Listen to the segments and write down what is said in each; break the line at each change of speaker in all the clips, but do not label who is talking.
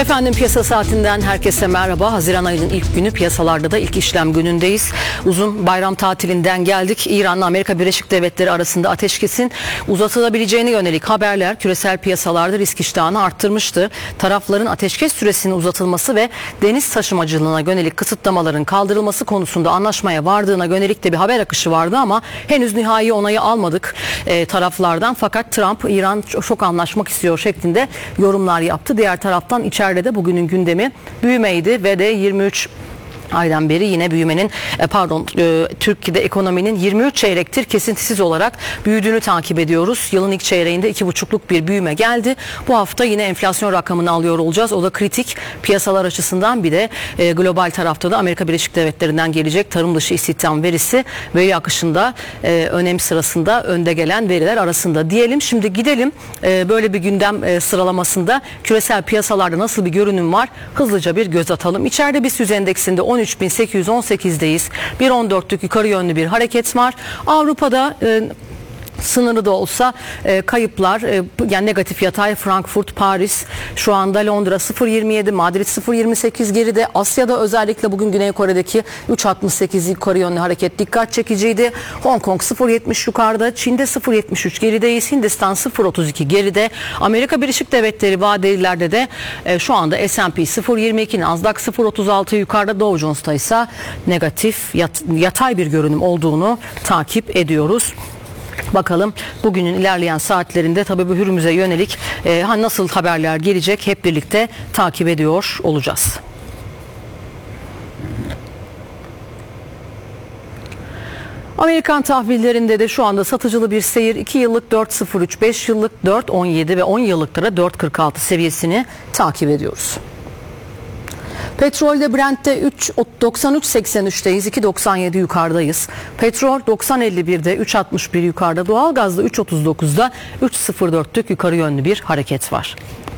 Efendim piyasa saatinden herkese merhaba. Haziran ayının ilk günü, piyasalarda da ilk işlem günündeyiz. Uzun bayram tatilinden geldik. İran'la Amerika Birleşik Devletleri arasında ateşkesin uzatılabileceğine yönelik haberler küresel piyasalarda risk iştahını arttırmıştı. Tarafların ateşkes süresinin uzatılması ve deniz taşımacılığına yönelik kısıtlamaların kaldırılması konusunda anlaşmaya vardığına yönelik de bir haber akışı vardı ama henüz nihai onayı almadık taraflardan. Fakat Trump, İran çok anlaşmak istiyor şeklinde yorumlar yaptı. Diğer taraftan içeride de bugünün gündemi büyümeydi ve de 23 aydan beri yine büyümenin Türkiye'de ekonominin 23 çeyrektir kesintisiz olarak büyüdüğünü takip ediyoruz. Yılın ilk çeyreğinde 2,5'luk bir büyüme geldi. Bu hafta yine enflasyon rakamını alıyor olacağız. O da kritik piyasalar açısından. Bir de global tarafta da Amerika Birleşik Devletleri'nden gelecek tarım dışı istihdam verisi veri akışında önem sırasında önde gelen veriler arasında diyelim. Şimdi gidelim böyle bir gündem sıralamasında küresel piyasalarda nasıl bir görünüm var? Hızlıca bir göz atalım. İçeride BIST endeksinde 13.818'deyiz. 1.14'lük yukarı yönlü bir hareket var. Avrupa'da sınırlı da olsa kayıplar, yani negatif yatay. Frankfurt, Paris, şu anda Londra 0.27, Madrid 0.28 geride. Asya'da özellikle bugün Güney Kore'deki 3.68 yukarı yönlü hareket dikkat çekiciydi. Hong Kong 0.70 yukarıda, Çin'de 0.73 gerideyiz. Hindistan 0.32 geride. Amerika Birleşik Devletleri vadelilerde de şu anda S&P 0.22, Nasdaq 0.36 yukarıda, Dow Jones'ta ise negatif yatay bir görünüm olduğunu takip ediyoruz. Bakalım bugünün ilerleyen saatlerinde tabii bu Hürmüz'e yönelik nasıl haberler gelecek, hep birlikte takip ediyor olacağız. Amerikan tahvillerinde de şu anda satıcılı bir seyir. 2 yıllık 4.03, 5 yıllık 4.17 ve 10 yıllıklara 4.46 seviyesini takip ediyoruz. Petrolde Brent'te 93.83'teyiz, 2.97 yukarıdayız. Petrol 90.51'de 3.61 yukarıda. Doğalgazda 3.39'da 3.04'lük yukarı yönlü bir hareket var.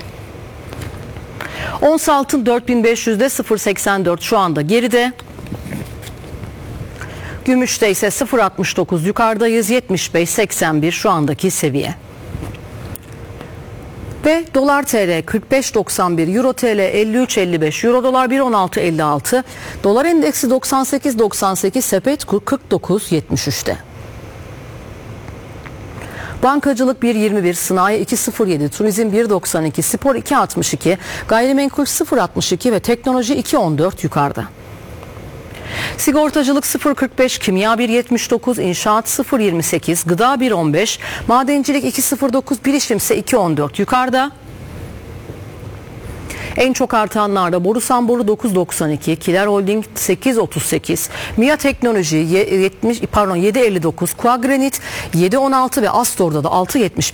Ons altın 4.500'de 0.84 şu anda geride. Gümüşte ise 0.69 yukarıdayız, 75.81 şu andaki seviye. Ve dolar TL 45.91, euro TL 53.55, euro dolar 1.16.56, dolar endeksi 98.98, sepet kur 49.73'te. Bankacılık 1.21, sanayi 2.07, turizm 1.92, spor 2.62, gayrimenkul 0.62 ve teknoloji 2.14 yukarıda. Sigortacılık 0.45, kimya 1.79, inşaat 0.28, gıda 1.15, madencilik 2.09, bilişim ise 2.14 yukarıda. En çok artanlarda Borusan Boru 9.92, Kiler Holding 8.38, MİA Teknoloji 7.59, Quagranit 7.16 ve Astor'da da 6.71